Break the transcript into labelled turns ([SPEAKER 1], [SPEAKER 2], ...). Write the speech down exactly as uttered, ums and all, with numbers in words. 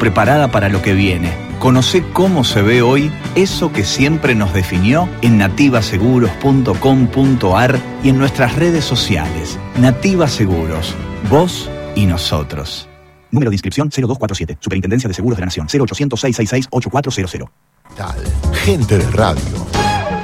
[SPEAKER 1] preparada para lo que viene. Conocé cómo se ve hoy eso que siempre nos definió en nativa seguros punto com punto ar y en nuestras redes sociales. Nativa Seguros, vos y nosotros. Número de inscripción cero dos cuatro siete. Superintendencia de Seguros de la Nación. cero ochocientos, seiscientos sesenta y seis, ochenta y cuatro cero cero.
[SPEAKER 2] Tal. Gente de radio.